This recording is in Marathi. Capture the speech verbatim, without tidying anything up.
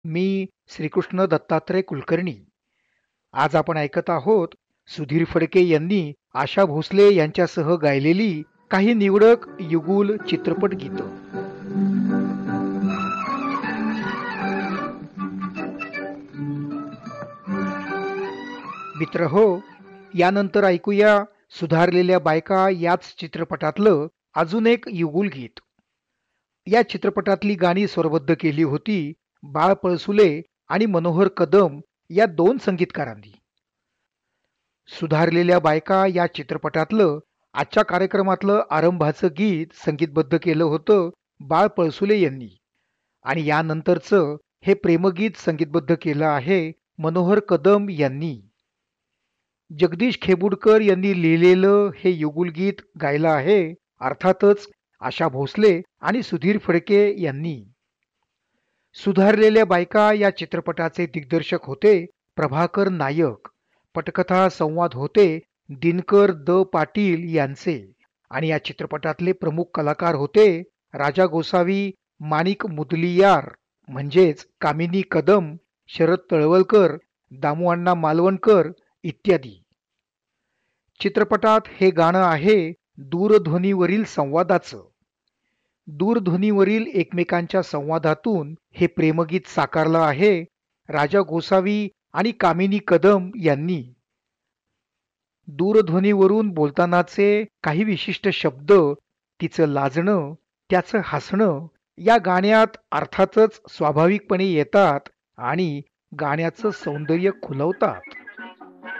मी श्रीकृष्ण दत्तात्रय कुलकर्णी. आज आपण ऐकत आहोत सुधीर फडके यांनी आशा भोसले यांच्यासह गायलेली काही निवडक युगुल चित्रपट गीतं. मित्र हो, यानंतर ऐकूया सुधारलेल्या बायका याच चित्रपटातलं अजून एक युगुल गीत. या चित्रपटातली गाणी स्वरबद्ध केली होती बाळ पळसुले आणि मनोहर कदम या दोन संगीतकारांनी. सुधारलेल्या बायका या चित्रपटातलं आजच्या कार्यक्रमातलं आरंभाचं गीत संगीतबद्ध केलं होतं बाळ पळसुले यांनी आणि यानंतरचं हे प्रेमगीत संगीतबद्ध केलं आहे मनोहर कदम यांनी. जगदीश खेबुडकर यांनी लिहिलेलं हे युगुल गीत गायलं आहे अर्थातच आशा भोसले आणि सुधीर फडके यांनी. सुधारलेल्या बायका या चित्रपटाचे दिग्दर्शक होते प्रभाकर नायक. पटकथा संवाद होते दिनकर द पाटील यांचे आणि या चित्रपटातले प्रमुख कलाकार होते राजा गोसावी, माणिक मुदलियार म्हणजेच कामिनी कदम, शरद तळवलकर, दामुअण्णा मालवणकर इत्यादी. चित्रपटात हे गाणं आहे दूरध्वनीवरील संवादाचं. दूरध्वनीवरील एकमेकांच्या संवादातून हे प्रेमगीत साकारलं आहे राजा गोसावी आणि कामिनी कदम यांनी. दूरध्वनीवरून बोलतानाचे काही विशिष्ट शब्द, तिचं लाजणं, त्याचं हसणं या गाण्यात अर्थातच स्वाभाविकपणे येतात आणि गाण्याचं सौंदर्य खुलवतात.